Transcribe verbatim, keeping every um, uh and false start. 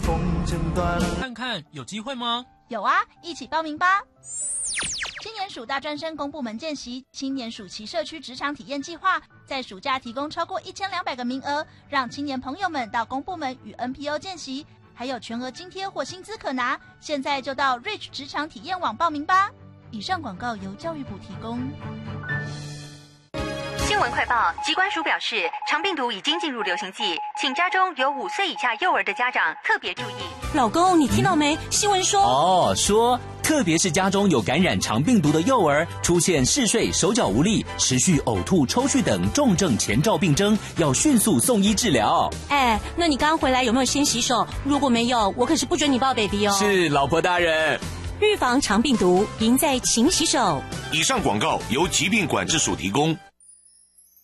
看看有机会吗？ 有啊，一起报名吧！青年署大专生公部门见习青年暑期社区职场体验计划，在暑假提供超过一千两百个名额，让青年朋友们到公部门与 N P O 见习，还有全额津贴或薪资可拿。现在就到 Reach 职场体验网报名吧。以上广告由教育部提供。 新闻快报，疾管署表示，肠病毒已经进入流行季，请家中有五岁以下幼儿的家长特别注意。 老公，你听到没？新闻说哦，说特别是家中有感染肠病毒的幼儿，出现嗜睡、手脚无力、持续呕吐、抽搐等重症前兆病征，要迅速送医治疗。 哎，那你刚回来有没有先洗手？如果没有，我可是不准你抱 baby 哦。 是，老婆大人。 预防肠病毒，赢在勤洗手。 以上广告由疾病管制署提供。